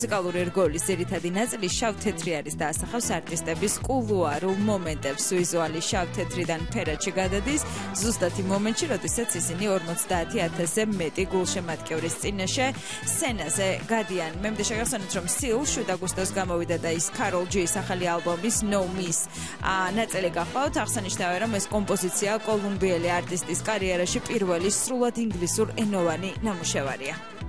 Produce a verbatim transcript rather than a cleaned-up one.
მუსიკალური რგოლის ძირითადი ნაწილი შავ-თეთრი არის და ასახავს არტისტების კულუარულ მომენტებს. ვიზუალი შავ-თეთრიდან ფერადში გადადის, ზუსტად იმ მომენტში, როდესაც ისინი ორმოცდაათი ათასზე მეტი გულშემატკივრის წინაშე სცენაზე გადიან. მე მდე შეგახსენოთ, რომ Seal შვიდ აგვისტოს გამოვიდა და ის Karol G-ის ახალი ალბომის No Miss ნაწილი გახავთ. აღსანიშნავია, რომ ეს კომპოზიცია კოლუმბიელი არტისტის კარიერაში პირველი სრულად ინგლისურ ენოვანი ნამუშევარია.